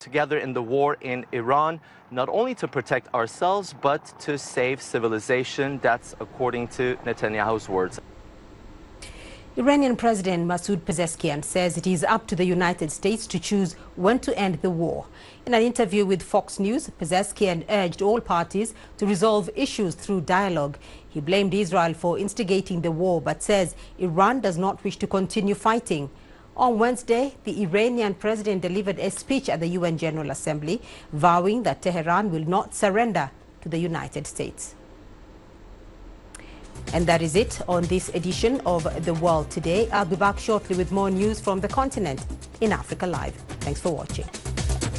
together in the war in Iran, not only to protect ourselves, but to save civilization. That's according to Netanyahu's words. Iranian President Masoud Pezeshkian says it is up to the United States to choose when to end the war. In an interview with Fox News, Pezeshkian urged all parties to resolve issues through dialogue. He blamed Israel for instigating the war, but says Iran does not wish to continue fighting. On Wednesday, the Iranian president delivered a speech at the UN General Assembly, vowing that Tehran will not surrender to the United States. And that is it on this edition of The World Today. I'll be back shortly with more news from the continent in Africa Live. Thanks for watching.